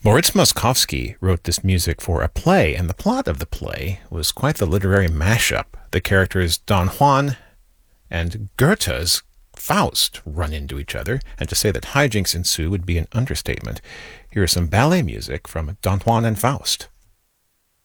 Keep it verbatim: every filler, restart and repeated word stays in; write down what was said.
Moritz Moszkowski wrote this music for a play, and the plot of the play was quite the literary mashup. The characters Don Juan and Goethe's Faust run into each other, and to say that hijinks ensue would be an understatement. Here is some ballet music from Don Juan and Faust.